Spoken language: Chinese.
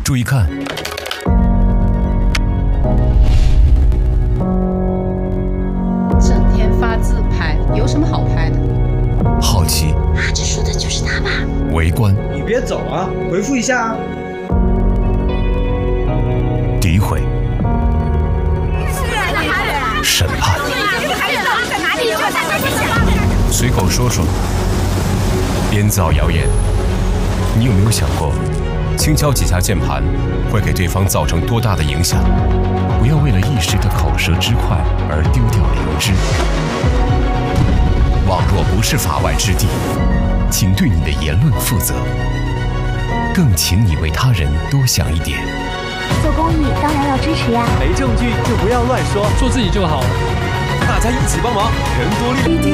注意看。 整天发自拍，有什么好拍的？ 好奇。 这说的就是他吧？ 围观。 你别走啊，回复一下啊。 诋毁。审判。随口说说。编造谣言。你有没有想过，轻敲几下键盘会给对方造成多大的影响？不要为了一时的口舌之快而丢掉良知。网络不是法外之地，请对你的言论负责，更请你为他人多想一点。 做公益当然要支持呀， 没证据就不要乱说， 做自己就好了。 大家一起帮忙，人多力。